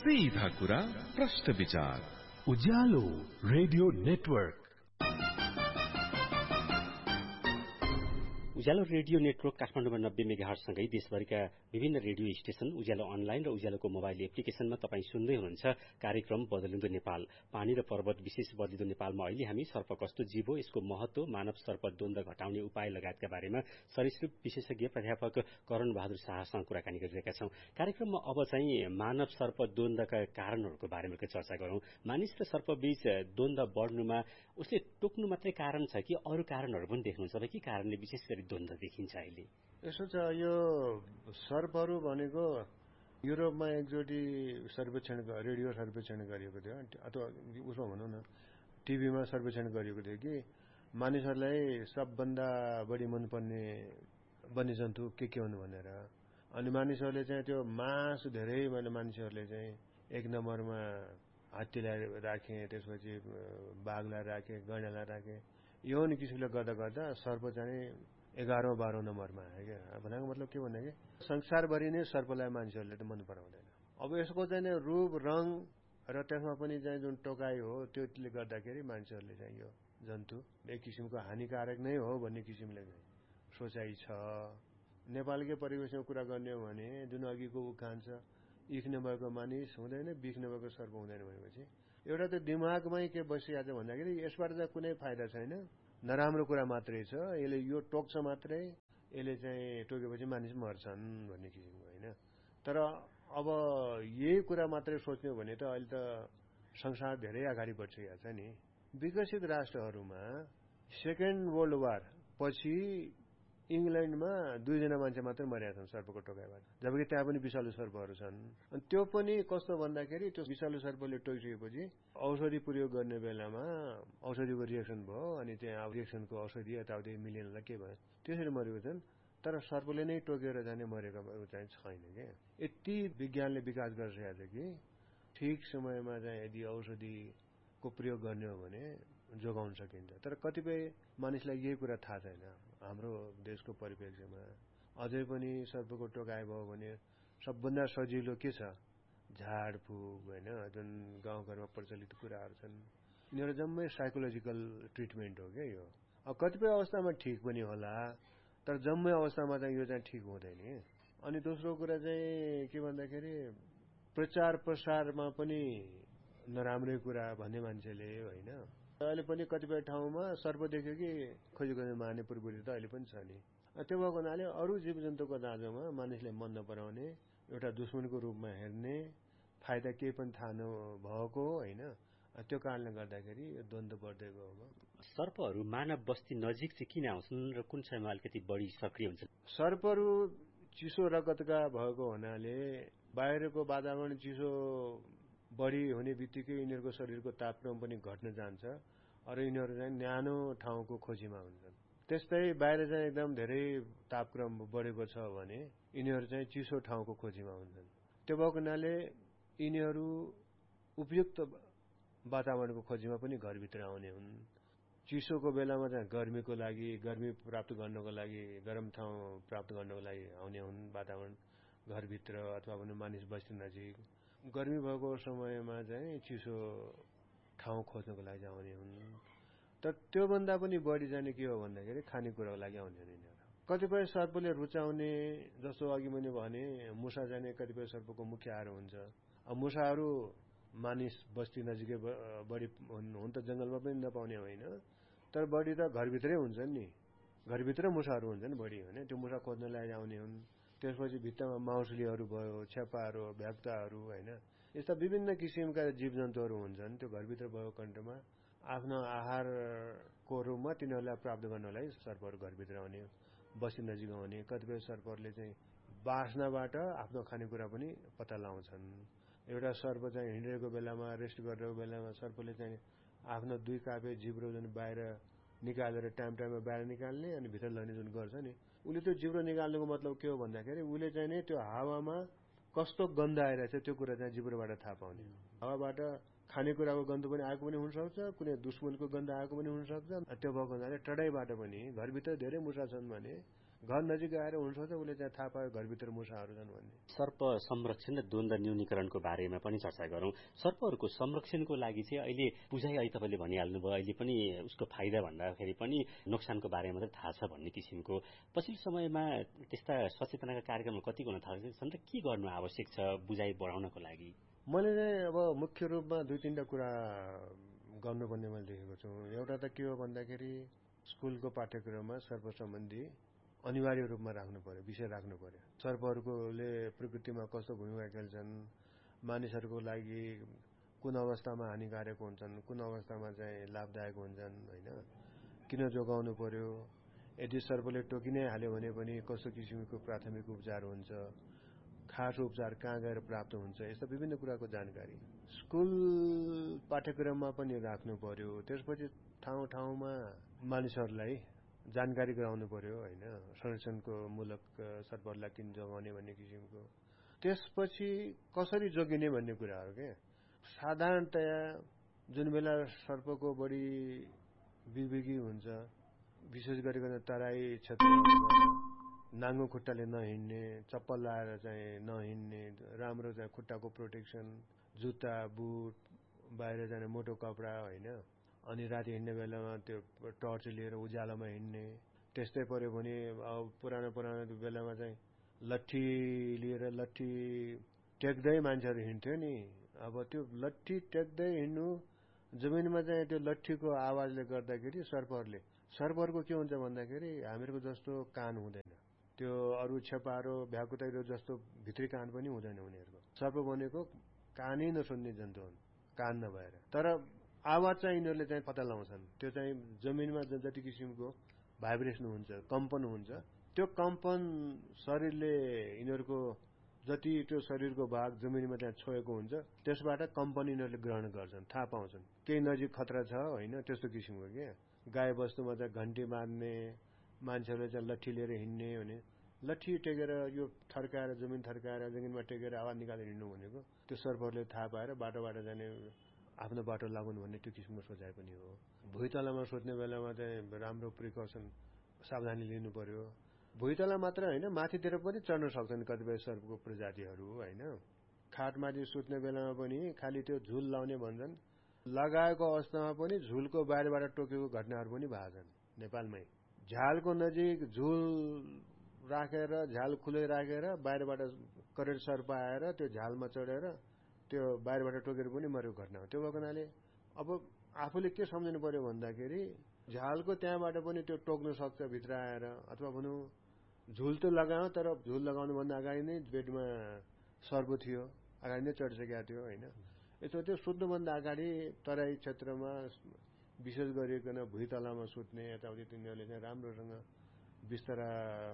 सीधा कुरा प्रश्न विचार उज्यालो रेडियो नेटवर्क। उज्यालो रेडियो नेटवर्क काठमाडौँमा 90 मेगाहर्जसँगै देशभरिका विभिन्न रेडियो स्टेशन, उज्यालो अनलाइन र उज्यालोको मोबाइल एप्लिकेशनमा तपाईँ सुन्दै हुनुहुन्छ कार्यक्रम बदलिँदो नेपाल। पानी र पर्वत विशेष बदलिँदो नेपालमा अहिले हामी सर्प कस्तो जीव हो, यसको महत्व, मानव सर्प द्वन्द्व घटाउने उपाय लगायतका बारेमा सरीसृप विशेषज्ञ प्राध्यापक करण बहादुर शाहसँग कुराकानी गरिरहेका छौं। कार्यक्रममा अब चाहिँ मानव सर्प द्वन्द्वका कारणहरूको बारेमा चर्चा गरौं। मानिस र सर्प बीच द्वन्द्व बढ्नुमा उसले टोक्नु मात्रै कारण छ कि अरू कारणहरू पनि देख्नुहुन्छ र के कारणले विशेष गरी द्वन्द्व देखिन्छ अहिले? यसो छ, यो सर्पहरू भनेको युरोपमा एकचोटि रेडियो सर्वेक्षण गरिएको थियो, अथवा उसमा भनौँ न टिभीमा सर्वेक्षण गरिएको थियो कि मानिसहरूलाई सबभन्दा बढी मनपर्ने वन्यजन्तु के हुन् भनेर। अनि मानिसहरूले चाहिँ त्यो मासु धेरै मानिसहरूले चाहिँ एक नम्बरमा हात्तीलाई राखे, त्यसपछि बाघलाई राखे, गैंडालाई राखे। यो नि किसिमले गर्दा गर्दा सर्प चाहिँ 11औं 12औं नम्बरमा आयो क्या। भनेको मतलब के भने कि संसारभरि नै सर्पलाई मान्छेहरूले त मन पराउँदैन। अब यसको चाहिँ रूप, रङ र त्यसमा पनि चाहिँ जुन टोकाइ हो त्यसले गर्दाखेरि मान्छेहरूले चाहिँ यो जन्तु एक किसिमको हानिकारक नै हो भन्ने किसिमले सोचाइ छ। नेपालकै परिवेशमा कुरा गर्ने हो भने जुन अघिको उखान छ, इख नभएको मानिस हुँदैन, बिख नभएको सर्प हुँदैन भनेपछि एउटा त दिमागमै के बसिरहेको छ भन्दाखेरि यसबाट चाहिँ कुनै फाइदा छैन, नराम्रो कुरा मात्रै छ। यसले यो टोक्छ मात्रै, यसले चाहिँ टोकेपछि मानिस मर्छन् भन्ने किसिमको होइन। तर अब यही कुरा मात्रै सोच्ने हो भने त अहिले त संसार धेरै अगाडि बढिसकेको छ नि। विकसित राष्ट्रहरूमा सेकेन्ड वर्ल्ड वार पछि इङ्ल्यान्डमा 2 जना मान्छे मात्रै मरेका छन् सर्पको टोकाइबाट, जबकि त्यहाँ पनि विषालु सर्पहरू छन्। अनि त्यो पनि कस्तो भन्दाखेरि त्यो विषालु सर्पले टोकिसकेपछि औषधि प्रयोग गर्ने बेलामा औषधिको रिएक्सन भयो, अनि त्यहाँ रिएक्सनको औषधि यताउति मिलेनलाई के भयो, त्यसरी मरेको छन्। तर सर्पले नै टोकेर जाने मरेको चाहिँ छैन क्या। यति विज्ञानले विकास गरिसकेको छ कि ठिक समयमा चाहिँ यदि औषधिको प्रयोग गर्ने हो भने जोगाउन सकिन्छ। तर कतिपय मानिसलाई यही कुरा थाहा छैन। हाम्रो देशको परिप्रेक्ष्यमा अझै पनि सर्पको टोकाइ भयो भने सबभन्दा सजिलो के छ? झाडफुक होइन, जुन गाउँघरमा प्रचलित कुराहरू छन्, यिनीहरू जम्मै साइकोलोजिकल ट्रिटमेन्ट हो क्या यो। अब कतिपय अवस्थामा ठिक पनि होला, तर जम्मै अवस्थामा चाहिँ यो चाहिँ ठिक हुँदैन। अनि दोस्रो कुरा चाहिँ के भन्दाखेरि प्रचार प्रसारमा पनि नराम्रै कुरा भन्ने मान्छेले होइन। अहिले पनि कतिपय ठाउँमा सर्प देख्यो कि खोजी मार्ने प्रवृत्ति त अहिले पनि छ नि। त्यो भएको हुनाले अरू जीव जन्तुको दाँजोमा मानिसले मन नपराउने, एउटा दुश्मनको रूपमा हेर्ने, फाइदा केही पनि थाहा नभएको होइन। त्यो कारणले गर्दाखेरि द्वन्द्व बढ्दै गयो। सर्पहरू मानव बस्ती नजिक चाहिँ किन आउँछन् र कुन समयमा अलिकति बढी सक्रिय हुन्छन्? सर्पहरू चिसो रगतका भएको हुनाले बाहिरको वातावरण चिसो बढी हुने बित्तिकै यिनीहरूको शरीरको तापक्रम पनि घट्न जान्छ र यिनीहरू चाहिँ न्यानो ठाउँको खोजीमा हुन्छन्। त्यस्तै बाहिर चाहिँ एकदम धेरै तापक्रम बढेको छ भने यिनीहरू चाहिँ चिसो ठाउँको खोजीमा हुन्छन्। त्यो भएको हुनाले यिनीहरू उपयुक्त वातावरणको खोजीमा पनि घरभित्र आउने हुन्। चिसोको बेलामा चाहिँ गर्मीको लागि, गर्मी प्राप्त गर्नको लागि, गरम ठाउँ प्राप्त गर्नको लागि आउने हुन् वातावरण घरभित्र अथवा भने मानिस बस्ती नजिक। गर्मी भएको समयमा चाहिँ चिसो ठाउँ खोज्नको लागि आउने हुन्। तर त्योभन्दा पनि बढी जाने के हो भन्दाखेरि खानेकुराको लागि आउने हुन् यिनीहरू। कतिपय सर्पले रुचाउने, जस्तो अघि मैले भने मुसा जाने कतिपय सर्पको मुख्य आहार हुन्छ। अब मुसाहरू मानिस बस्ती नजिकै बढी हुन त जंगलमा पनि नपाउने होइन, तर बढी त घरभित्रै हुन्छन् नि। घरभित्र मुसाहरू हुन्छन् बढी होइन, त्यो मुसा खोज्नलाई आउने हुन्। त्यसपछि भित्तामा माउसलीहरू भयो, छेपाहरू, भ्याक्ताहरू होइन, यस्ता विभिन्न किसिमका जीव जन्तुहरू हुन्छन्। त्यो घरभित्र भएको कन्टमा आफ्नो आहारको रूपमा तिनीहरूलाई प्राप्त गर्नलाई सर्पहरू घरभित्र आउने, बस्ती नजिक आउने। कतिपय सर्पहरूले चाहिँ बास्नाबाट आफ्नो खानेकुरा पनि पत्ता लगाउँछन्। एउटा सर्प चाहिँ हिँडेको बेलामा, रेस्ट गरेको बेलामा सर्पले चाहिँ आफ्नो 2 कापे जिब्रो जुन बाहिर निकालेर टाइममा बाहिर निकाल्ने अनि भित्र लग्ने जुन गर्छ नि, उसले त्यो जिब्रो निकाल्नुको मतलब के हो भन्दाखेरि उसले चाहिँ नि त्यो हावामा कस्तो गन्ध आइरहेछ त्यो कुरा चाहिँ जिब्रोबाट थाहा पाउने। हावाबाट खानेकुराको गन्ध पनि आएको पनि हुनसक्छ, कुनै दुश्मनको गन्ध आएको पनि हुनसक्छ। त्यो भएको हुनाले टडाइबाट पनि, घरभित्र धेरै मुसा छन् भने घर नजिक आएर हुनसक्छ उसले चाहिँ थाहा पायो घरभित्र मुसाहरू छन् भन्ने। सर्प संरक्षण र द्वन्द्व न्यूनीकरणको बारेमा पनि चर्चा गरौँ। सर्पहरूको संरक्षणको लागि चाहिँ अहिले बुझाइ अहिले तपाईँले भनिहाल्नुभयो, अहिले पनि उसको फाइदा भन्दाखेरि पनि नोक्सानको बारेमा मात्रै थाहा छ भन्ने किसिमको। पछिल्लो समयमा त्यस्ता सचेतनाका कार्यक्रमहरू कति हुन थालेका छन् र के गर्नु आवश्यक छ बुझाइ बढाउनको लागि? मैले चाहिँ अब मुख्य रूपमा 2-3टा कुरा गर्नुपर्ने मैले देखेको छु। एउटा त के हो भन्दाखेरि स्कुलको पाठ्यक्रममा सर्प सम्बन्धी अनिवार्य रूपमा राख्नु पर्यो, विषय राख्नु पर्यो। सर्पहरूकोले प्रकृतिमा कस्तो भूमिका खेल्छन्, मानिसहरूको लागि कुन अवस्थामा हानिकारक हुन्छन्, कुन अवस्थामा चाहिँ लाभदायक हुन्छन्, होइन, किन जोगाउनु पर्यो, यदि सर्पले टोकि नै हाल्यो भने पनि कस्तो किसिमको प्राथमिक उपचार हुन्छ, खास उपचार कहाँ गएर प्राप्त हुन्छ, यस्ता विभिन्न कुराको जानकारी स्कुल पाठ्यक्रममा पनि राख्नु पर्यो। त्यसपछि ठाउँ ठाउँमा मानिसहरूलाई जानकारी गराउनु पर्यो, होइन, संरक्षणको मूलक सर्पहरूलाई किन जोगाउने भन्ने किसिमको। त्यसपछि कसरी जोगिने भन्ने कुराहरू के साधारणतया जुन बेला सर्पको बढी बिगबिगी हुन्छ, विशेष गरिकन तराई क्षेत्रमा नाङ्गो खुट्टाले नहिँड्ने, चप्पल लाएर चाहिँ नहिँड्ने, राम्रो चाहिँ खुट्टाको प्रोटेक्सन, जुत्ता बुट, बाहिर जाने मोटो कपडा, होइन, अनि राति हिँड्ने बेलामा त्यो टर्च लिएर उज्यालोमा हिँड्ने। त्यस्तै पर्यो भने अब पुरानो बेलामा चाहिँ लट्ठी लिएर लट्ठी टेक्दै मान्छेहरू हिँड्थ्यो नि। अब त्यो लट्ठी टेक्दै हिँड्नु, जमिनमा चाहिँ त्यो लट्ठीको आवाजले गर्दाखेरि सर्पहरूको के हुन्छ भन्दाखेरि हामीहरूको जस्तो कान हुँदैन, त्यो अरू छेपारो भ्याकुतैरो जस्तो भित्री कान पनि हुँदैन उनीहरूको। सर्प भनेको कानै नसुन्ने जन्तु हुन्, कान नभएर। तर आवाज चाहिँ यिनीहरूले चाहिँ पत्ता लगाउँछन्। त्यो चाहिँ जमिनमा जति किसिमको भाइब्रेसन हुन्छ, कम्पन हुन्छ, त्यो कम्पन शरीरले यिनीहरूको जति त्यो शरीरको भाग जमिनमा त्यहाँ छोएको हुन्छ त्यसबाट कम्पन यिनीहरूले ग्रहण गर्छन्, थाहा पाउँछन् केही नजिक खतरा छ, होइन, त्यस्तो किसिमको के। गाई बस्तुमा चाहिँ घन्टी बाँध्ने, मान्छेहरूले चाहिँ लट्ठी लिएर हिँड्ने भने लट्ठी टेकेर यो थर्काएर जमिन थर्काएर जमिनमा टेकेर आवाज निकालेर हिँड्नु भनेको त्यो सर्पहरूले थाहा पाएर बाटोबाट जाने आफ्नो बाटो लागुन् भन्ने त्यो किसिमको सोचाइ पनि हो। भुइँतलामा सुत्ने बेलामा चाहिँ राम्रो प्रिकसन सावधानी लिनु पर्यो। भुइँतला मात्र होइन, माथितिर पनि चढ्न सक्छन् कतिपय सर्पको प्रजातिहरू, होइन। खाटमाथि सुत्ने बेलामा पनि खालि त्यो झुल लाउने भन्छन्, लगाएको अवस्थामा पनि झुलको बाहिरबाट टोकेको घटनाहरू पनि भएको छन् नेपालमै। झ्यालको नजिक झुल राखेर झ्याल खुलै राखेर बाहिरबाट करेन्ट सर्प आएर त्यो झ्यालमा चढेर त्यो बाहिरबाट टोकेर पनि मरेको घटना हो। त्यो भएको हुनाले अब आफूले के सम्झनु पर्यो भन्दाखेरि झ्यालको त्यहाँबाट पनि त्यो टोक्न सक्छ भित्र आएर, अथवा भनौँ झुल त लगायो तर झुल लगाउनुभन्दा अगाडि नै बेडमा सर्प थियो, अगाडि नै चढिसकेको थियो, होइन। यसो त्यो सुत्नुभन्दा अगाडि तराई क्षेत्रमा विशेष गरिकन भुइँतलामा सुत्ने यताउति तिनीहरूले चाहिँ राम्रोसँग बिस्तारा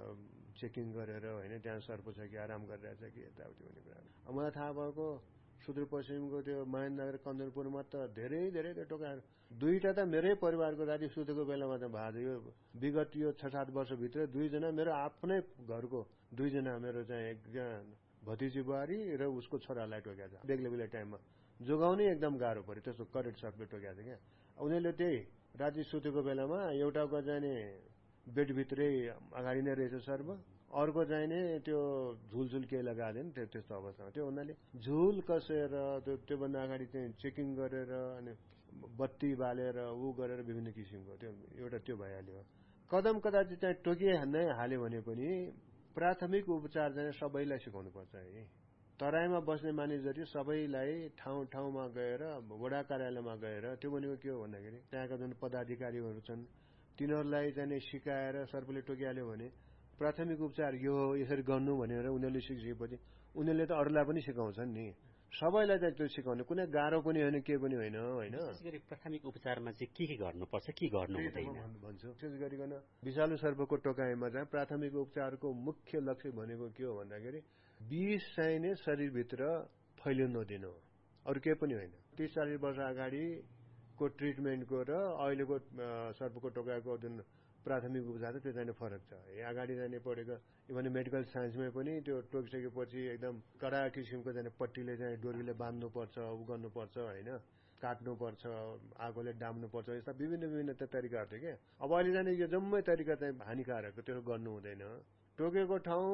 चेकिङ गरेर, होइन, त्यहाँ सर्प छ कि आराम गरिरहेछ कि यताउति भन्ने कुरा। अब मलाई थाहा भएको सुदूरपश्चिमको त्यो महेन्द्रनगर कन्दनपुरमा त धेरै त्यो टोकाहरू 2टा त मेरै परिवारको राति सुतेको बेलामा त भएको यो विगत यो 6-7 वर्षभित्र 2जना मेरो आफ्नै घरको 2जना मेरो चाहिँ एकजना भतिजी बुहारी र उसको छोरालाई टोकेको छ। बेग्लै टाइममा जोगाउनै एकदम गाह्रो पर्यो, त्यस्तो करेन्ट सर्पले टोकेको छ क्या। उनीहरूले त्यही राति सुतेको बेलामा एउटाको चाहिँ बेडभित्रै अगाडि नै रहेछ सर्प, अर्को चाहिने त्यो झुलझुल केही लगाएको थिएन त्यस्तो अवस्थामा। त्यो हुनाले झुल कसेर त्योभन्दा अगाडि चाहिँ चेकिङ गरेर अनि बत्ती बालेर ऊ गरेर विभिन्न किसिमको त्यो एउटा त्यो भइहाल्यो। कदम कदाचित चाहिँ टोकिहाल्नै हाल्यो भने पनि प्राथमिक उपचार चाहिँ सबैलाई सिकाउनुपर्छ है। तराईमा बस्ने मानिस जति सबैलाई ठाउँमा गएर वडा कार्यालयमा गएर त्यो भनेको के हो भन्दाखेरि त्यहाँका जुन पदाधिकारीहरू छन् तिनीहरूलाई चाहिँ सिकाएर सर्पले टोकिहाल्यो भने प्राथमिक उपचार यो हो, यसरी गर्नु भनेर उनीहरूले सिकिसकेपछि उनीहरूले त अरूलाई पनि सिकाउँछन् नि। सबैलाई चाहिँ त्यो सिकाउने कुनै गाह्रो पनि होइन, के पनि होइन, होइन। विशेष गरी प्राथमिक उपचारमा चाहिँ के गर्नुपर्छ, के गर्नु हुँदैन भन्छु। विशेष गरिकन विषालु सर्पको टोकाइमा चाहिँ प्राथमिक उपचारको मुख्य लक्ष्य भनेको के हो भन्दाखेरि विष चाहिँ नै शरीरभित्र फैलिन नदिनु हो, अरू केही पनि होइन। 30-40 वर्ष अगाडिको ट्रिटमेन्टको र अहिलेको सर्पको टोकाइको जुन प्राथमिक उपचार त्यो चाहिँ फरक छ। अगाडि जाने पढेको इभन मेडिकल साइन्समै पनि त्यो टोकिसकेपछि एकदम कडा किसिमको चाहिँ पट्टीले चाहिँ डोरीले बाँध्नुपर्छ, उ गर्नुपर्छ, होइन। काट्नुपर्छ, आगोले डाम्नुपर्छ, यस्ता विभिन्न तरिकाहरू थियो क्या। अब अहिले जाने यो जम्मै तरिका चाहिँ हानिकारक, त्यो गर्नु हुँदैन। टोकेको ठाउँ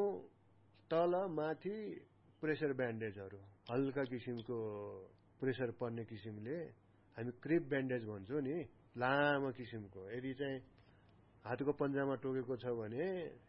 तल माथि प्रेसर ब्यान्डेजहरू, हल्का किसिमको प्रेसर पर्ने किसिमले हामी क्रिप ब्यान्डेज भन्छौँ नि, लामो किसिमको। यदि चाहिँ हातको पन्जामा टोकेको छ भने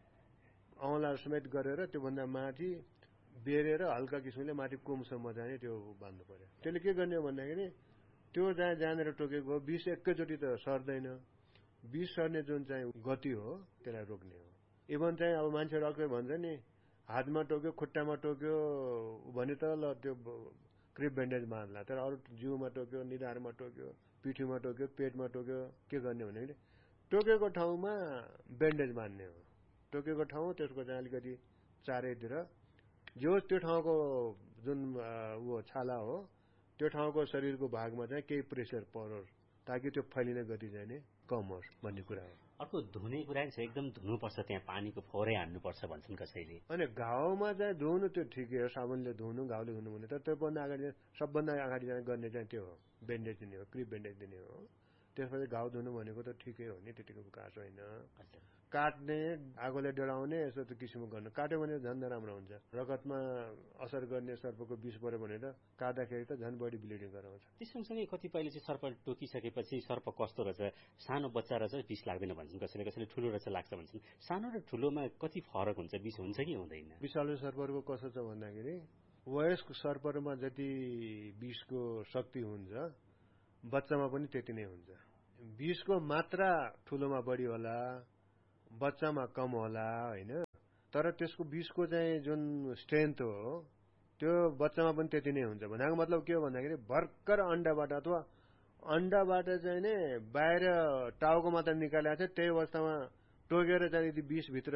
औँला समेत गरेर त्योभन्दा माथि बेरेर हल्का किसिमले माथि कुमसम्म चाहिँ त्यो बान्नु पर्यो। त्यसले के गर्ने हो भन्दाखेरि त्यो जहाँनिर टोकेको विष एकैचोटि त सर्दैन, विष सर्ने जुन चाहिँ गति हो त्यसलाई रोक्ने हो। इभन चाहिँ अब मान्छेहरू अर्कै भन्छ नि, हातमा टोक्यो, खुट्टामा टोक्यो भने त ल त्यो क्रिप ब्यान्डेज बाँध्ला, तर अरू जिउमा टोक्यो, निधारमा टोक्यो, पिठीमा टोक्यो, पेटमा टोक्यो, के गर्ने भन्दाखेरि टोकेको ठाउँमा ब्यान्डेज बान्ने हो। टोकेको ठाउँ त्यसको चाहिँ अलिकति चारैतिर जो त्यो ठाउँको जुन छाला हो त्यो ठाउँको शरीरको भागमा चाहिँ केही प्रेसर परोस्, ताकि त्यो फैलिने गति चाहिँ नि कम होस् भन्ने कुरा हो। अर्को धुने कुरा छ, एकदम धुनुपर्छ, त्यहाँ पानीको फोहोरै हान्नुपर्छ भन्छन् कसैले। अनि घाउमा चाहिँ धुनु त्यो ठिकै हो, साबुनले धुनु, घाउले धुनु भने, तर त्योभन्दा अगाडि सबभन्दा अगाडि चाहिँ गर्ने चाहिँ त्यो हो, ब्यान्डेज दिने हो, क्रिप ब्यान्डेज दिने हो। त्यसपछि घाउ धुनु भनेको त ठिकै हो नि, त्यतिको कास होइन। काट्ने, आगोले डढाउने यस्तो त किसिमको गर्नु, काट्यो भने झन् नराम्रो हुन्छ। रगतमा असर गर्ने सर्पको विष पऱ्यो भने त काट्दाखेरि त झन् बढी ब्लिडिङ गराउँछ। त्यससँगसँगै कतिपयले चाहिँ सर्प टोकिसकेपछि सर्प कस्तो रहेछ, सानो बच्चा रहेछ विष लाग्दैन भन्छन्, कसैले ठुलो रहेछ लाग्छ भन्छन्। सानो र ठुलोमा कति फरक हुन्छ, विष हुन्छ कि हुँदैन? विषालु सर्पहरूको कस्तो छ भन्दाखेरि वयस्क सर्पहरूमा जति विषको शक्ति हुन्छ बच्चामा पनि त्यति नै हुन्छ। विषको मात्रा ठुलोमा बढी होला, बच्चामा कम होला होइन, तर त्यसको विषको चाहिँ जुन स्ट्रेन्थ हो त्यो बच्चामा पनि त्यति नै हुन्छ। भनेको मतलब के हो भन्दाखेरि भर्खर अन्डाबाट अथवा अन्डाबाट चाहिँ नै बाहिर टाउको मात्र निकालेको छ, त्यही अवस्थामा टोकेर चाहिँ यदि विषभित्र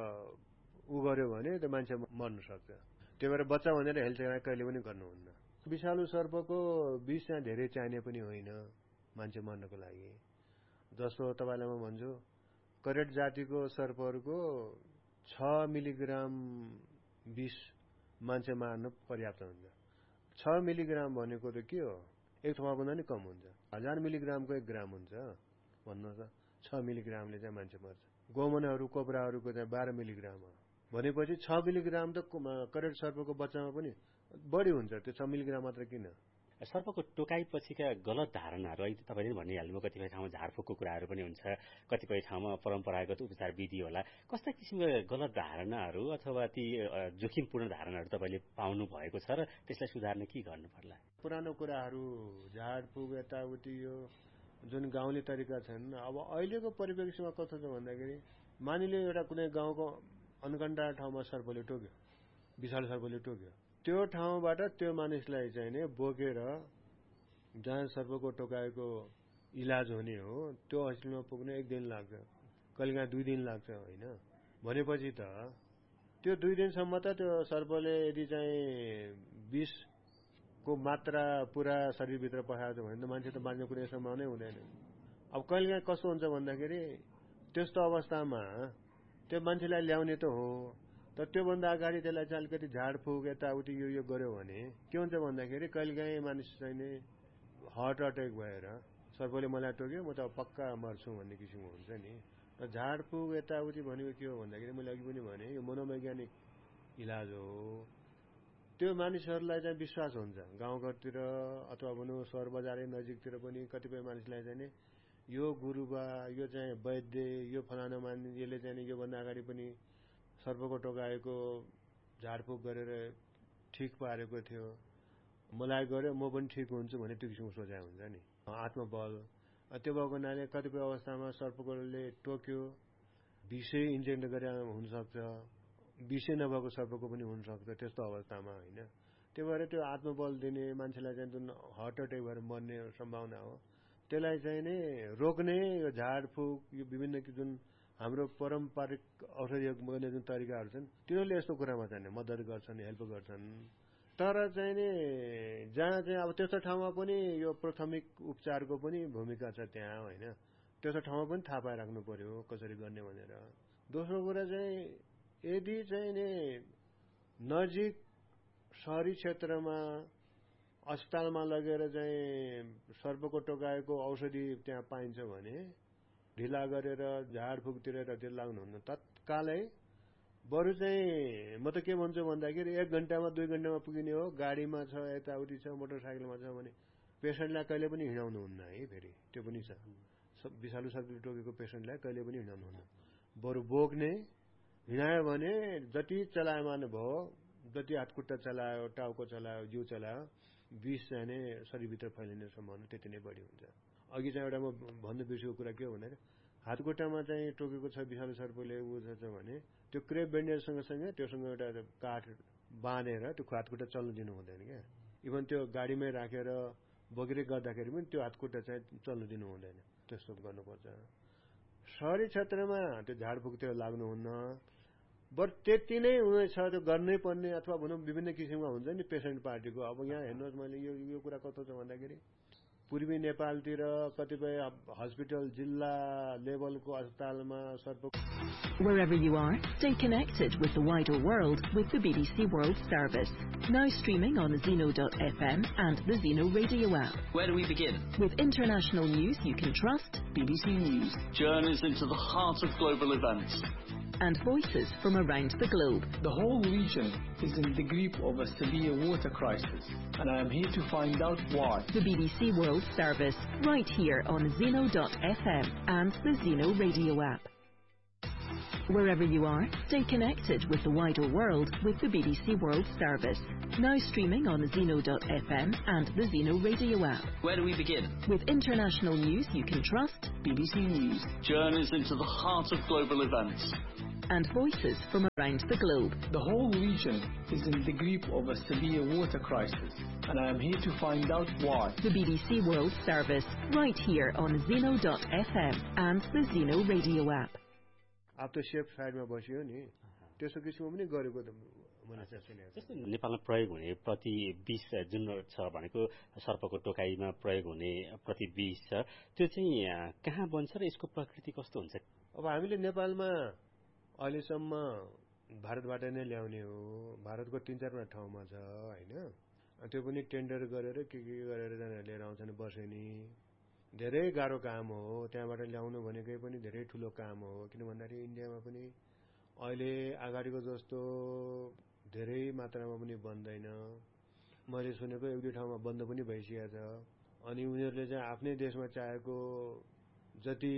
गर्यो भने त्यो मान्छे मर्न सक्छ। त्यही भएर बच्चा भनेर हेलचेक्राइ कहिले पनि गर्नुहुन्न। विषालु सर्पको विष चाहिँ धेरै चाहिने पनि होइन मान्छे मर्नको लागि। जस्तो तपाईँलाई म भन्छु, करेट जातिको सर्पहरूको 6 मिलिग्राम विष मान्छे मार्न पर्याप्त हुन्छ। 6 मिलिग्राम भनेको त के हो, एक थोपा भन्दा नि कम हुन्छ। 1000 मिलिग्रामको 1 ग्राम हुन्छ भन्नुहोस् त, 6 मिलिग्रामले चाहिँ मान्छे मर्छ। गोमनहरू, कोब्राहरूको चाहिँ 12 मिलिग्राम हो भनेपछि 6 मिलिग्राम त करेट सर्पको बच्चामा पनि बढी हुन्छ। त्यो 6 मिलिग्राम मात्र किन? सर्पको टोकाइपछिका गलत धारणाहरू अहिले तपाईँले भनिहाल्नुभयो, कतिपय ठाउँमा झारफुकको कुराहरू पनि हुन्छ, कतिपय ठाउँमा परम्परागत उपचार विधि होला। कस्ता किसिमका गलत धारणाहरू अथवा ती जोखिमपूर्ण धारणाहरू तपाईँले पाउनु भएको छ र त्यसलाई सुधार्न के गर्नु पर्ला? पुरानो कुराहरू, झारफुक यताउति यो जुन गाउँले तरिका छन्, अब अहिलेको परिप्रेक्ष्यमा कस्तो छ भन्दाखेरि मानिले एउटा कुनै गाउँको अनकन्डा ठाउँमा सर्पले टोक्यो, विषालु सर्पले टोक्यो, त्यो ठाउँबाट त्यो मानिसलाई चाहिँ नि बोकेर जहाँ सर्पको टोकाएको इलाज हुने हो त्यो हस्पिटलमा पुग्न 1 दिन लाग्छ, कहिलेकाहीँ 2 दिन लाग्छ होइन। भनेपछि त त्यो 2 दिनसम्म त त्यो सर्पले यदि चाहिँ विषको मात्रा पुरा शरीरभित्र पठाएको छ भने त मान्छे त बाँच्ने कुनै सम्भावनै हुँदैन। अब कहिलेकाहीँ कस्तो हुन्छ भन्दाखेरि त्यस्तो अवस्थामा त्यो मान्छेलाई ल्याउने त हो, तर त्योभन्दा अगाडि त्यसलाई चाहिँ अलिकति झाडफुक यताउति यो गर्यो भने के हुन्छ भन्दाखेरि कहिलेकाहीँ मानिस चाहिँ नि हार्ट अट्याक भएर सर्पले मलाई टोक्यो म त पक्का मर्छु भन्ने किसिमको हुन्छ नि। र झाडफुक यताउति भनेको के हो भन्दाखेरि मैले अघि पनि भने यो मनोवैज्ञानिक इलाज हो। त्यो मानिसहरूलाई चाहिँ विश्वास हुन्छ गाउँघरतिर अथवा भनौँ सहर बजारै नजिकतिर पनि कतिपय मानिसलाई चाहिँ नि यो गुरुबा, यो चाहिँ वैद्य, यो फलाना मानिस यसले चाहिँ योभन्दा अगाडि पनि सर्पको टोकाएको झाडफुक गरेर ठिक पारेको थियो, मलाई गर्यो म पनि ठिक हुन्छु भन्ने त्यो किसिमको सोचाइ हुन्छ नि। आत्मबल त्यो भएको हुनाले कतिपय अवस्थामा सर्पकोले टोक्यो, विषै इन्जेक्ट गरेर हुनसक्छ, विषै नभएको सर्पको पनि हुनसक्छ त्यस्तो अवस्थामा होइन। त्यही भएर त्यो आत्मबल दिने मान्छेलाई चाहिँ जुन हार्ट अट्याक भएर मर्ने सम्भावना हो त्यसलाई चाहिँ नै रोक्ने यो झाडफुक, यो विभिन्न जुन हाम्रो पारम्परिक औषधि गर्ने जुन तरिकाहरू छन् तिनीहरूले यस्तो कुरामा चाहिँ मद्दत गर्छन्, हेल्प गर्छन्। तर चाहिँ नि जहाँ चाहिँ अब त्यस्तो ठाउँमा पनि यो प्राथमिक उपचारको पनि भूमिका छ त्यहाँ होइन। त्यस्तो ठाउँमा पनि थाहा पाइराख्नु पर्यो कसरी गर्ने भनेर। दोस्रो कुरा चाहिँ यदि चाहिँ नि नजिक सहरी क्षेत्रमा अस्पतालमा लगेर चाहिँ सर्पको टोकाएको औषधि त्यहाँ पाइन्छ भने ढिला गरेर झाडफुकतिर त्यो लाग्नुहुन्न, तत्कालै बरु चाहिँ म त के भन्छु भन्दाखेरि 1 घण्टामा 2 घण्टामा पुगिने हो, गाडीमा छ, यताउति छ, मोटरसाइकलमा छ भने पेसेन्टलाई कहिले पनि हिँडाउनुहुन्न है। फेरि त्यो पनि छ, विषालु सर्पले टोकेको पेसेन्टलाई कहिले पनि हिँडाउनुहुन्न, बरु बोक्ने, हिँडायो भने जति चलायमान भयो, जति हातखुट्टा चलायो, टाउको चलायो, जिउ चलायो, विष चाहिँ नै शरीरभित्र फैलिने सम्भावना त्यति नै बढी हुन्छ। अघि चाहिँ एउटा म भन्नु बिर्सेको कुरा के हो भन्दाखेरि हातखुट्टामा चाहिँ टोकेको छ विषालु सर्पले उ छ भने त्यो क्रेप बेन्डेज सँगसँगै त्योसँग एउटा काठ बाँधेर त्यो हातखुट्टा चल्न दिनु हुँदैन क्या। इभन त्यो गाडीमै राखेर बोकेर गर्दाखेरि पनि त्यो हातखुट्टा चाहिँ चल्न दिनु हुँदैन, त्यस्तो गर्नुपर्छ। शहरी क्षेत्रमा त्यो झाडफुकतिर लाग्नुहुन्न, बरु त्यति नै हुनेछ, त्यो गर्नै पर्ने अथवा भनौँ विभिन्न किसिमका हुन्छ नि पेसेन्ट पार्टीको। अब यहाँ हेर्नुहोस्, मैले यो कुरा कस्तो छ भन्दाखेरि पूर्वी नेपालतिर कतिपय हस्पिटल जिल्ला लेभलको अस्पतालमा सर्प। Wherever you are, stay connected with the wider world with the BBC World Service. Now streaming on Zeno.fm and the Zeno radio app. Where do we begin? With international news you can trust, BBC News. Journeys into the heart of global events. And voices from around the globe. The whole region is in the grip of a severe water crisis, and I am here to find out why. The BBC World Service, right here on Zeno.fm and the Zeno radio app. Wherever you are, stay connected with the wider world with the BBC World Service. Now streaming on Zeno.fm and the Zeno radio app. Where do we begin? With international news you can trust, BBC News. Journeys into the heart of global events. And voices from around the globe. The whole region is in the grip of a severe water crisis, and I am here to find out why. The BBC World Service, right here on Zeno.fm and the Zeno radio app. अब त safe साइडमा बस्यो नि, त्यसो किसिमको पनि गरेको त मैले चाहिँ सुनेको। जस्तै नेपालमा प्रयोग हुने प्रति विष जुन छ भनेको सर्पको टोकाइमा प्रयोग हुने प्रति विष छ, त्यो चाहिँ कहाँ बन्छ र यसको प्रकृति कस्तो हुन्छ? अब हामीले नेपालमा अहिलेसम्म भारतबाट नै ल्याउने हो, भारतको 3-4 ठाउँमा छ होइन, त्यो पनि टेन्डर गरेर के गरेर लिएर आउँछन् बसेनी। धेरै गाह्रो काम हो, त्यहाँबाट ल्याउनु भनेकै पनि धेरै ठुलो काम हो, किन भन्दाखेरि इन्डियामा पनि अहिले अगाडिको जस्तो धेरै मात्रामा पनि बन्दैन। मैले सुनेको 1-2 ठाउँमा बन्द पनि भइसकेको छ, अनि उनीहरूले चाहिँ आफ्नै देशमा चाहेको जति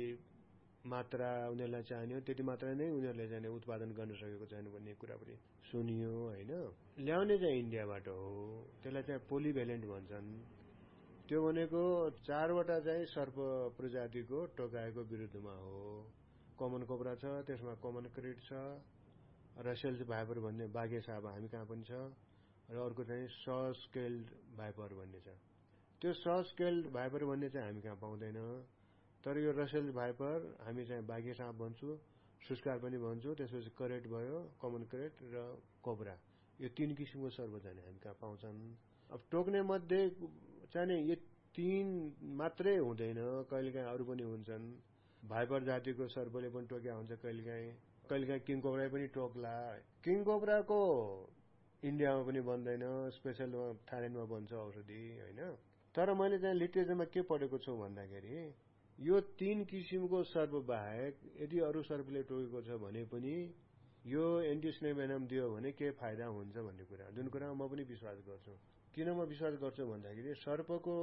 मात्रा उनीहरूलाई चाहिने हो त्यति मात्रा नै उनीहरूले चाहिँ उत्पादन गर्न सकेको छैन भन्ने कुरा पनि सुनियो होइन। ल्याउने चाहिँ इन्डियाबाट हो, त्यसलाई चाहिँ पोलिभ्यालेन्ट भन्छन्। त्यो भनेको 4वटा चाहिँ सर्प प्रजातिको टोकाएको विरुद्धमा हो। कमन कोब्रा छ, त्यसमा कमन क्रेट छ, रसेल्स भाइपर भन्ने बाघे साप हामी कहाँ पनि छ, र अर्को चाहिँ सस्केल्ड भाइपर भन्ने छ। त्यो सस्केल्ड भाइपर भन्ने चाहिँ हामी कहाँ पाउँदैन, तर यो रसेल्स भाइपर हामी चाहिँ बाघे साप भन्छौँ, सुस्कार पनि भन्छौँ। त्यसपछि करेट भयो, कमन क्रेट र कोब्रा, यो 3 किसिमको सर्प चाहिँ हामी कहाँ पाउँछन्। अब टोक्ने मध्ये चाहिँ यो 3 मात्रै हुँदैन, कहिलेकाहीँ अरू पनि हुन्छन्। भाइपर जातिको सर्पले पनि टोक्या हुन्छ, कहिलेकाहीँ किङ कोब्रा पनि टोक्ला। किङ कोब्राको इन्डियामा पनि बन्दैन, स्पेशल थाइल्यान्डमा बन्छ औषधि होइन। तर मैले चाहिँ लिटरेचरमा के पढेको छु भन्दाखेरि यो 3 किसिमको सर्प बाहेक यदि अरू सर्पले टोकेको छ भने पनि यो एन्टी स्नेक भेनम दियो भने के फाइदा हुन्छ भन्ने कुरा, जुन कुरामा म पनि विश्वास गर्छु। किन म विश्वास गर्छु भन्दाखेरि सर्पको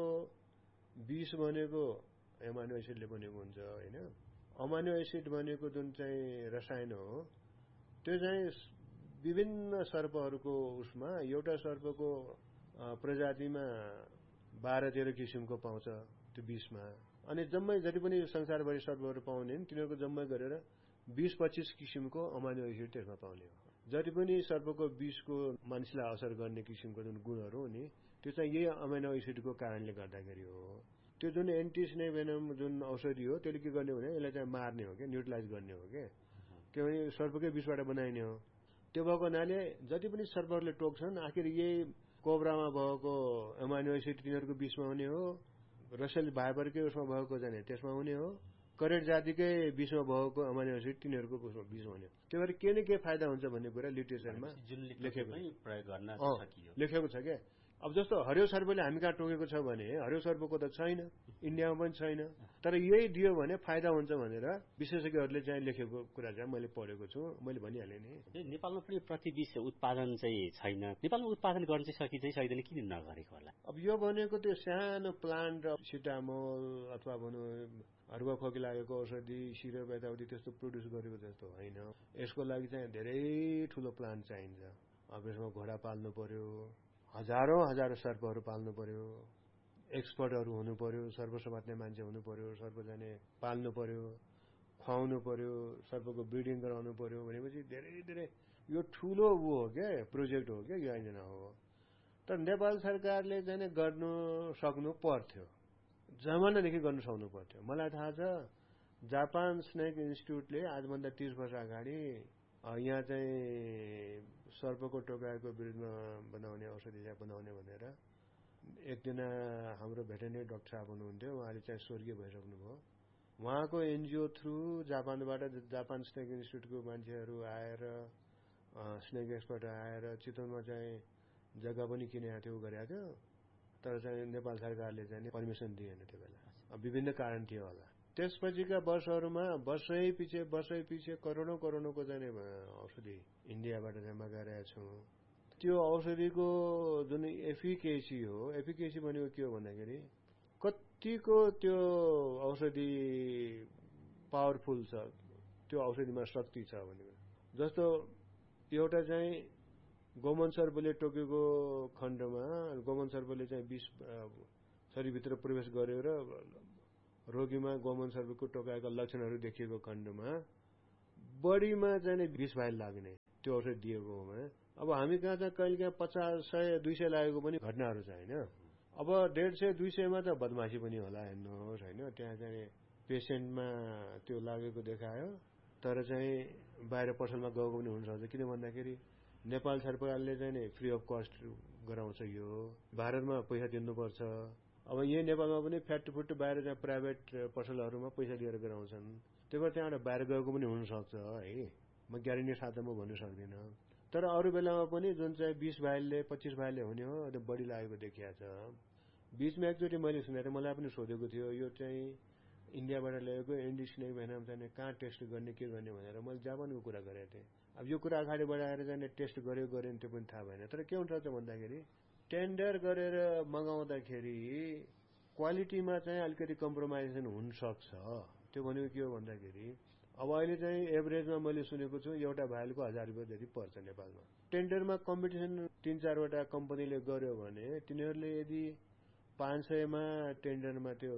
विष भनेको एमाइनो एसिडले बनेको हुन्छ होइन। अमाइनो एसिड भनेको जुन चाहिँ रसायन हो त्यो चाहिँ विभिन्न सर्पहरूको उसमा एउटा सर्पको प्रजातिमा 12-13 किसिमको पाउँछ त्यो विषमा, अनि जम्मै जति पनि संसारभरि सर्पहरू पाउने तिनीहरूको जम्मै गरेर 20-25 किसिमको अमाइनो एसिड त्यसमा पाउने हो। जति पनि सर्पको विषको मानिसलाई असर गर्ने किसिमको जुन गुणहरू हो नि त्यो चाहिँ यही अमाइनो एसिडको कारणले गर्दाखेरि हो। त्यो जुन एन्टी स्नेक भेनम जुन औषधि हो त्यसले के गर्ने भने यसलाई चाहिँ मार्ने हो क्या, न्युट्रलाइज गर्ने हो क्या, किनभने सर्पकै विषबाट बनाइने हो। त्यो भएको हुनाले जति पनि सर्पहरूले टोक्छन् आखिर यही कोब्रामा भएको अमाइनो एसिड तिनीहरूको विषमा हुने हो, रसेल भाइपरकै उसमा भएको जाने त्यसमा हुने हो, करेट जातिकै विषमा भएको अमाइनो एसिड तिनीहरूको विषमा हुने हो। त्यो भएर के न के फाइदा हुन्छ भन्ने कुरा लिटरेचरमा लेखेको छ क्या। अब जस्तो हरियो सर्पले हामी कहाँ टोकेको छ भने हरियो सर्पको त छैन, इन्डियामा पनि छैन। तर यही दियो भने फाइदा हुन्छ भनेर विशेषज्ञहरूले चाहिँ लेखेको कुरा चाहिँ मैले पढेको छु, मैले भनिहालेँ नि। नेपालमा पनि प्रतिविष उत्पादन चाहिँ छैन, नेपालमा उत्पादन गर्न चाहिँ सक्दैन, किन नगरेको होला? अब यो भनेको त्यो सानो प्लान्ट सिटामोल अथवा भनौँ हरुवा खोकी लागेको औषधि सिरप यताउति त्यस्तो प्रड्युस गरेको जस्तो होइन। यसको लागि चाहिँ धेरै ठुलो प्लान्ट चाहिन्छ। अब यसमा घोडा पाल्नु पर्यो, हजारौं सर्पहरू पाल्नु पर्यो, एक्सपर्टहरू हुनु पर्यो, सर्प समात्ने मान्छे हुनु पर्यो, सर्प जाने पाल्नु पर्यो, खुवाउनु पर्यो, सर्पको ब्रिडिङ गराउनु पर्यो भनेपछि धेरै यो ठुलो हो क्या, प्रोजेक्ट हो क्या, यो योजना हो। तर नेपाल सरकारले चाहिँ गर्नु सक्नु पर्थ्यो, जमानादेखि गर्नु सक्नु पर्थ्यो। मलाई थाहा छ जापान स्नेक इन्स्टिट्युटले आजभन्दा 30 वर्ष अगाडि यहाँ चाहिँ सर्पको टोकाएको विरुद्धमा बनाउने औषधि चाहिँ बनाउने भनेर एकजना हाम्रो भेटेरिनरी डाक्टर साहब हुनुहुन्थ्यो, उहाँले चाहिँ स्वर्गीय भइसक्नुभयो। उहाँको एनजिओ थ्रु जापानबाट जापान स्नेक इन्स्टिट्युटको मान्छेहरू आएर स्नेक एक्सपर्ट आएर चितवनमा चाहिँ जग्गा पनि किनेको थियो, गरेको थियो। तर चाहिँ नेपाल सरकारले चाहिँ पर्मिसन दिएन त्यो बेला, विभिन्न कारण थियो होला। त्यसपछिका वर्षहरूमा वर्षै पछि करोडौंको चाहिँ औषधि इन्डियाबाट चाहिँ मगाइरहेका छौँ। त्यो औषधिको जुन एफिकेसी हो, एफिकेसी भनेको के हो भन्दाखेरि कतिको त्यो औषधि पावरफुल छ, त्यो औषधिमा शक्ति छ भनेको। जस्तो एउटा चाहिँ गोमन सर्पले टोकेको खण्डमा गोमन सर्पले चाहिँ विष शरीरभित्र प्रवेश गर्यो र रोगीमा गोमन सर्पको टोकाएका लक्षणहरू देखिएको खण्डमा बढीमा चाहिँ 20 भाइल लाग्ने त्यो औषधि दिएको हो। अब हामी कहाँ चाहिँ कहिले काहीँ 50, 100, 200 लागेको पनि घटनाहरू छ होइन। अब 150, 200मा त बदमासी पनि होला, हेर्नुहोस् होइन। त्यहाँ चाहिँ पेसेन्टमा त्यो लागेको देखायो, तर चाहिँ बाहिर पसलमा गएको पनि हुनसक्छ। किन भन्दाखेरि नेपाल सरकारले चाहिँ फ्री अफ कस्ट गराउँछ, यो भारतमा पैसा तिर्नुपर्छ। अब यही नेपालमा पनि फ्याटफुट बाहिर चाहिँ प्राइभेट पसलहरूमा पैसा दिएर गराउँछन्, त्यही भएर त्यहाँबाट बाहिर गएको पनि हुनसक्छ है। म ग्यारेन्टी साथ म भन्नु सक्दिनँ। तर अरू बेलामा पनि जुन चाहिँ 20 भाइलले 25 भाइलले हुने हो, त्यो बढी लागेको देखिया छ। बीचमा एकचोटि मैले सुनेको थिएँ, मलाई पनि सोधेको थियो, यो चाहिँ इन्डियाबाट ल्याएको एन्डी स्नेक भेनम चाहिँ कहाँ टेस्ट गर्ने के गर्ने भनेर मैले जापानको कुरा गरेको थिएँ। अब यो कुरा अगाडि बढाएर चाहिँ टेस्ट गरेन त्यो पनि थाहा भएन। तर के हुन्छ भन्दाखेरि टेन्डर गरेर मगाउँदाखेरि क्वालिटीमा चाहिँ अलिकति कम्प्रोमाइजेसन हुनसक्छ। त्यो भनेको के हो भन्दाखेरि अब अहिले चाहिँ एभरेजमा मैले सुनेको छु एउटा भाइलको 1000 रुपियाँ जति पर्छ नेपालमा। टेन्डरमा कम्पिटिसन 3-4 वटा कम्पनीले गर्यो भने तिनीहरूले यदि 500मा टेन्डरमा त्यो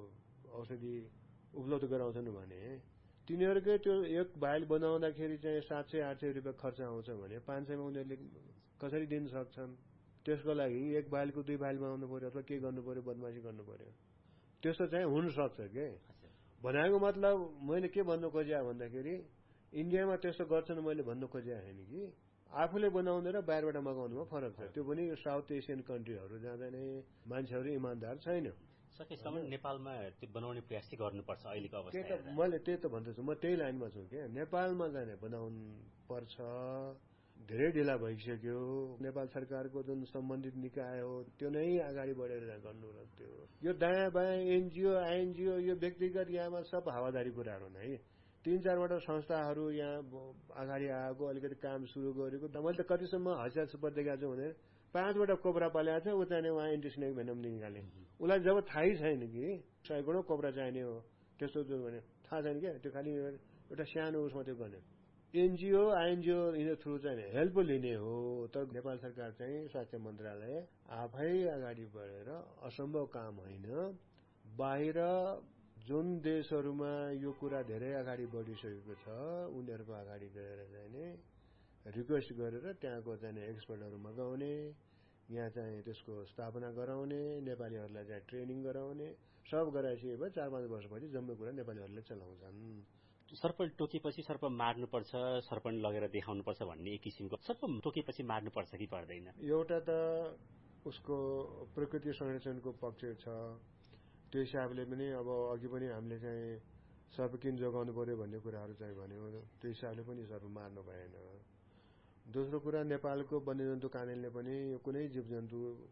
औषधि उपलब्ध गराउँछन् भने तिनीहरूकै त्यो एक भाइल बनाउँदाखेरि चाहिँ 700-800 रुपियाँ खर्च आउँछ भने 500मा उनीहरूले कसरी दिन सक्छन्? त्यसको लागि एक भाइलको 2 भाइल बनाउनु पर्यो अथवा के गर्नु पर्यो, बदमाशी गर्नु पर्यो। त्यस्तो चाहिँ हुन सक्छ के भनेको मतलब मैले के भन्नु खोजेँ भन्दाखेरि इन्डियामा त्यस्तो गर्छन् मैले भन्नु खोजेँ होइन कि आफूले बनाउने र बाहिरबाट मगाउनुमा फरक छ। त्यो पनि साउथ एसियन कन्ट्रीहरू जाँदा नै मान्छेहरू इमान्दार छैन। सकेसम्म नेपालमा त्यो बनाउने प्रयास चाहिँ गर्नुपर्छ अहिलेको अवस्थामा। मैले त्यही त भन्दैछु, म त्यही लाइनमा छु के नेपालमा जाने बनाउनु पर्छ। धेरै ढिला भइसक्यो। नेपाल सरकारको जुन सम्बन्धित निकाय हो त्यो नै अगाडि बढेर गर्नु त्यो यो दायाँ बायाँ एनजिओ आइएनजिओ यो व्यक्तिगत यहाँमा सब हावादारी कुराहरू नै। 3-4 वटा संस्थाहरू यहाँ अगाडि आएको अलिकति काम सुरु गरेको। मैले त कतिसम्म हास्यास्पद देखाएको छु भने 5 वटा कोब्रा पालेको छ, ऊ चाहिँ उहाँ एन्टी स्नेक भेनम निकाले। उसलाई जब थाहै छैन कि 100 करोड कोब्रा चाहिने हो त्यस्तो भने थाहा छैन क्या, त्यो खालि एउटा सानो उसमा त्यो गर्ने। एनजिओ आइएनजिओ यिनीहरू थ्रु चाहिँ हेल्प लिने हो। तर नेपाल सरकार चाहिँ स्वास्थ्य मन्त्रालय आफै अगाडि बढेर असम्भव काम होइन। बाहिर जुन देशहरूमा यो कुरा धेरै अगाडि बढिसकेको छ उनीहरूको अगाडि गएर चाहिँ रिक्वेस्ट गरेर त्यहाँको चाहिँ एक्सपर्टहरू मगाउने, यहाँ चाहिँ त्यसको स्थापना गराउने, नेपालीहरूलाई चाहिँ ट्रेनिङ गराउने, सब गराइसके भए 4-5 वर्षपछि जम्मै कुरा नेपालीहरूले चलाउँछन्। सर्प टोकेपछि सर्प मार्नुपर्छ, सर्प लगेर देखाउनुपर्छ भन्ने एक किसिमको। सर्प टोकेपछि मार्नुपर्छ कि पर्दैन? एउटा त उसको प्रकृति संरक्षणको पक्ष छ, त्यो हिसाबले पनि अब अघि पनि हामीले चाहिँ सर्प किन जोगाउनु पर्यो भन्ने कुराहरू चाहिँ भन्यो, त्यो हिसाबले पनि सर्प मार्नु भएन। दोस्रो कुरा नेपालको वन्यजन्तु कानूनले पनि कुनै जीवजन्तु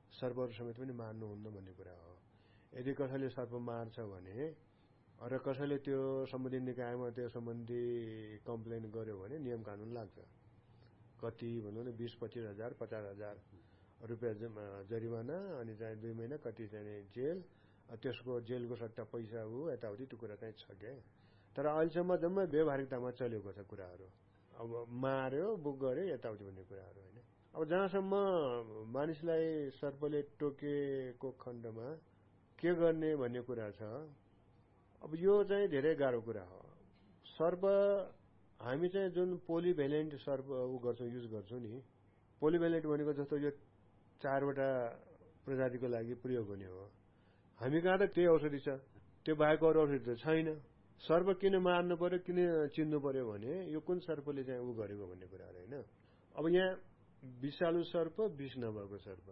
सर्पहरू समेत पनि मार्नुहुन्न भन्ने कुरा हो। यदि कसैले सर्प मार्छ भने र कसैले त्यो सम्बन्धित निकायमा त्यो सम्बन्धी कम्प्लेन गर्यो भने नियम कानुन लाग्छ। कति भनौँ न 20-25 हजार 50 हजार रुपियाँ जरिवाना अनि चाहिँ 2 महिना कति चाहिँ जेल, त्यसको जेलको सट्टा पैसा यताउति त्यो कुरा चाहिँ छ क्या। तर अहिलेसम्म जम्मै व्यवहारिकतामा चलेको छ कुराहरू। अब मार्यो बुक गर्यो यताउति भन्ने कुराहरू होइन। अब जहाँसम्म मानिसलाई सर्पले टोकेको खण्डमा के गर्ने भन्ने कुरा छ, अब यो चाहिँ धेरै गाह्रो कुरा हो। सर्प हामी चाहिँ जुन पोलिभ्यालेन्ट सर्प गर्छौँ युज गर्छौँ नि, पोलिभ्यालेन्ट भनेको जस्तो यो 4वटा प्रजातिको लागि प्रयोग हुने हो। हामी कहाँ त त्यही औषधि छ, त्यो बाहेक अरू औषधि त छैन। सर्प किन मार्नु पर्यो, किन चिन्नु पर्यो भने यो कुन सर्पले चाहिँ गरेको भन्ने कुराहरू होइन। अब यहाँ विषालु सर्प, विष नभएको सर्प,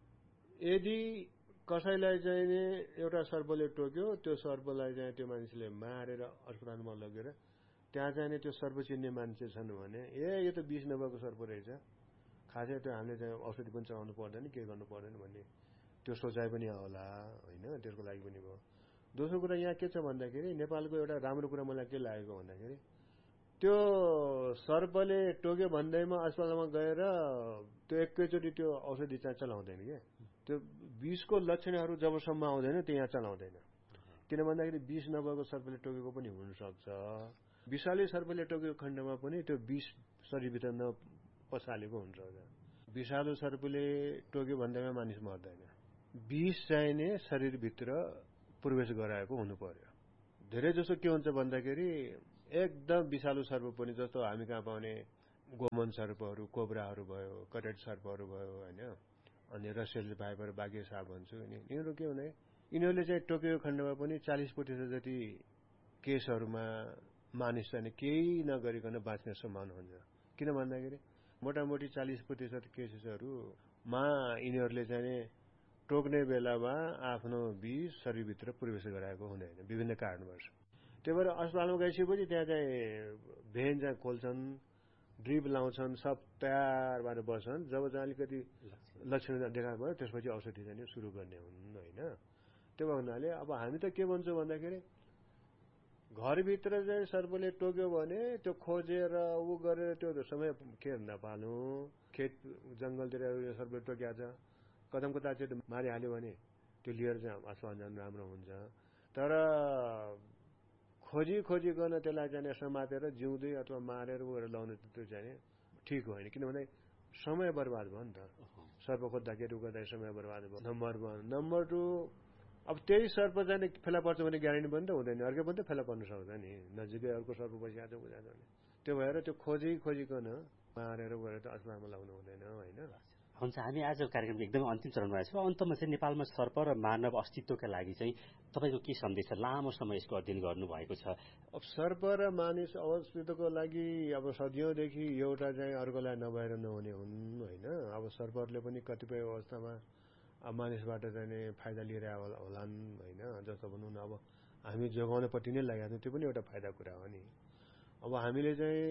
यदि कसैलाई चाहिँ एउटा सर्पले टोक्यो, त्यो सर्पलाई चाहिँ त्यो मान्छेले मारेर अस्पतालमा लगेर त्यहाँ चाहिँ त्यो सर्प चिन्ने मान्छे छन् भने यो त विष नभएको सर्प रहेछ, खासै त्यो हामीले चाहिँ औषधि पनि चलाउनु पर्दैन, के गर्नु पर्दैन भन्ने त्यो सोचाइ पनि होला होइन। त्यसको लागि पनि भयो। दोस्रो कुरा यहाँ के छ भन्दाखेरि नेपालको एउटा राम्रो कुरा मलाई के लागेको भन्दाखेरि त्यो सर्पले टोक्यो भन्दैमा अस्पतालमा गएर त्यो एकैचोटि त्यो औषधि चाहिँ चलाउँदैन क्या। त्यो विषको लक्षणहरू जबसम्म आउँदैन त्यहाँ चलाउँदैन। किन भन्दाखेरि विष नभएको सर्पले टोकेको पनि हुनसक्छ। विषालु सर्पले टोकेको खण्डमा पनि त्यो विष शरीरभित्र नपसालेको हुन्छ। विषालु सर्पले टोक्यो भन्दैमा मानिस मर्दैन, विष चाहिँ नै शरीरभित्र प्रवेश गराएको हुनु पर्यो। धेरै जसो के हुन्छ भन्दाखेरि एकदम विषालु सर्प पनि जस्तो हामी कहाँ पाउने गोमन सर्पहरू, कोब्राहरू भयो, कटेड सर्पहरू भयो होइन, अनि रसियन भाइपर बाघे साप भन्छु। यिनीहरू के भने यिनीहरूले चाहिँ टोकेको खण्डमा पनि 40% जति केसहरूमा मानिस चाहिँ केही नगरिकन बाँच्ने सम्भावना हुन्छ। किन भन्दाखेरि मोटामोटी 40% केसेसहरूमा यिनीहरूले चाहिँ टोक्ने बेलामा आफ्नो विष शरीरभित्र प्रवेश गराएको हुँदैन विभिन्न कारणवश। त्यही भएर अस्पतालमा गइसकेपछि त्यहाँ चाहिँ भेन चाहिँ खोल्छन्, ड्रिप लाउँछन्, सब तयार भएर बस्छन्। जब चाहिँ अलिकति लक्षण देखा भयो त्यसपछि औषधि चाहिँ सुरु गर्ने हुन् होइन। त्यो हुनाले अब हामी त के भन्छौँ भन्दाखेरि घरभित्र चाहिँ सर्पले टोक्यो भने त्यो खोजेर गरेर त्यो समय खेर नपाल्नु। खेत जङ्गलतिर सर्पले टोक्या छ, कदम कता चाहिँ मारिहाल्यो भने त्यो लिएर चाहिँ अस्पताल जानु राम्रो हुन्छ। तर खोजी गर्न त्यसलाई चाहिँ समातेर जिउँदै अथवा मारेर गएर लाउने त्यो चाहिँ ठिक होइन। किनभने समय बर्बाद भयो नि त, सर्प खोज्दाखेरि गर्दाखेरि समय बर्बाद भयो। नम्बर 1। नम्बर 2, अब त्यही सर्प चाहिँ फेला पर्छ भने ग्यारेन्टी पनि त हुँदैन, अर्कै पनि त फेला पर्न सक्छ नि। नजिकै अर्को सर्प बसिहाल्छ बुझाएको भने त्यो भएर त्यो खोजिकन मारेर गएर त अस्पतालमा लाउनु हुँदैन होइन। हुन्छ, हामी आजको कार्यक्रमको एकदमै अन्तिम चरणमा छौँ। अन्तमा चाहिँ नेपालमा सर्प र मानव अस्तित्वका लागि चाहिँ तपाईँको के सन्देश छ? लामो समय यसको अध्ययन गर्नुभएको छ। अब सर्प र मानिस अस्तित्वको लागि अब सदियौँदेखि एउटा चाहिँ अर्कोलाई नभएर नहुने हुन् होइन। अब सर्पहरूले पनि कतिपय अवस्थामा अब मानिसबाट चाहिँ फाइदा लिएर होलान् होइन। जस्तो भनौँ न अब हामी जोगाउनपट्टि नै लागेका छौँ, त्यो पनि एउटा फाइदा कुरा हो नि। अब हामीले चाहिँ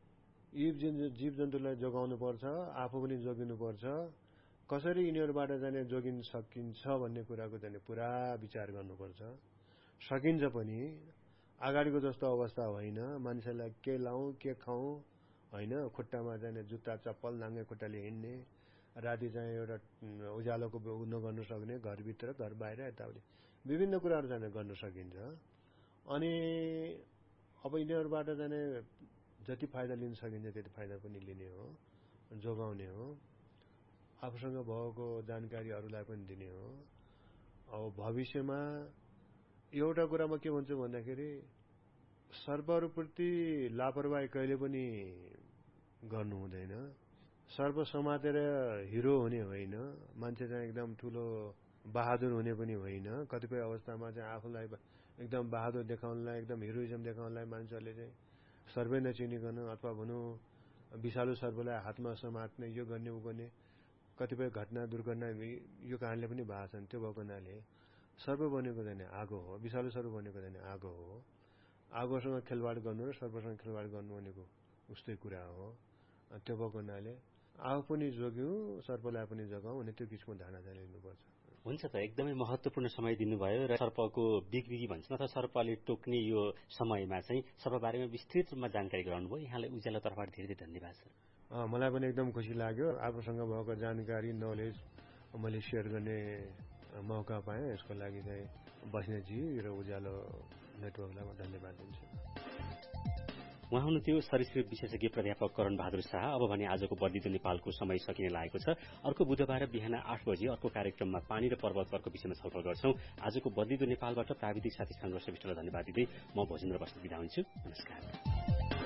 जीव जन्तुलाई जोगाउनु पर्छ, आफू पनि जोगिनुपर्छ। कसरी यिनीहरूबाट जाने जोगिन सकिन्छ भन्ने कुराको चाहिँ पुरा विचार गर्नुपर्छ। सकिन्छ पनि, अगाडिको जस्तो अवस्था होइन। मानिसहरूलाई के लाउँ के खाउँ होइन, खुट्टामा चाहिँ जुत्ता चप्पल नाङ्गे खुट्टाले हिँड्ने, राति चाहिँ एउटा उज्यालोको नगर्नु सक्ने, घरभित्र घर बाहिर यताउति विभिन्न कुराहरू चाहिँ गर्न सकिन्छ। अनि अब यिनीहरूबाट जाने जति फाइदा लिन सकिन्छ त्यति फाइदा पनि लिने हो, जोगाउने हो, आफूसँग भएको जानकारी अरूलाई पनि दिने हो। अब भविष्यमा एउटा कुरामा के भन्छु भन्दाखेरि सर्पहरूप्रति लापरवाही कहिले पनि गर्नु हुँदैन। सर्प समातेर हिरो हुने होइन, मान्छे चाहिँ एकदम ठुलो बहादुर हुने पनि होइन। कतिपय अवस्थामा चाहिँ आफूलाई एकदम बहादुर देखाउनलाई, एकदम हिरोइजम देखाउनलाई मान्छेहरूले चाहिँ सर्पै नचिनिकन अथवा भनौँ विषालु सर्पलाई हातमा समात्ने, यो गर्ने उ गर्ने कतिपय घटना दुर्घटना यो कारणले पनि भएको छन्। त्यो भएको हुनाले सर्प बनेको चाहिँ आगो हो, विषालु सर्प बनेको चाहिँ आगो हो। आगोसँग खेलवाड गर्नु र सर्पसँग खेलवाड गर्नु भनेको उस्तै कुरा हो। त्यो भएको हुनाले आफू पनि जोग्यौँ सर्पलाई पनि जोगाउँ अनि त्यो किसिमको धारणा चाहिँ लिनुपर्छ। हुन्छ त, एकदमै महत्त्वपूर्ण समय दिनुभयो र सर्पको बिगबिगी भन्छ न त सर्पले टोक्ने यो समयमा चाहिँ सर्पबारेमा विस्तृत रूपमा जानकारी गराउनुभयो। यहाँलाई उज्यालो तर्फबाट धेरै धेरै धन्यवाद छ। मलाई पनि एकदम खुसी लाग्यो। आफूसँग भएको जानकारी नलेज मैले सेयर गर्ने मौका पाएँ। यसको लागि चाहिँ बस्नेतजी र उज्यालो नेटवर्कलाई म धन्यवाद दिन्छु। उहाँ हुनुहुन्थ्यो सरीसृप विशेषज्ञ प्राध्यापक करण बहादुर शाह। अब भने आजको बदलिदो नेपालको समय सकिने लागेको छ। अर्को बुधबार बिहान 8 बजे अर्को कार्यक्रममा पानी र पर्वतहरूको विषयमा छलफल गर्छौं। आजको बदलिदो नेपालबाट प्राविधिक साथी सङ्घर्ष विष्टलाई धन्यवाद दिँदै म भोजेन्द्र बस्नेत बिदा हुन्छु। नमस्कार।